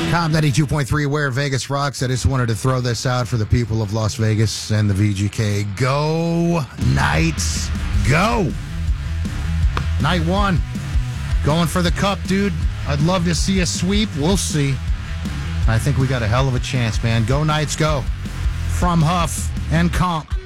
Cobb 92.3, where Vegas rocks. I just wanted to throw this out for the people of Las Vegas and the VGK. Go Knights, go! Night one, going for the cup, dude. I'd love to see a sweep. We'll see. I think we got a hell of a chance, man. Go Knights, go. From Huff and Comp.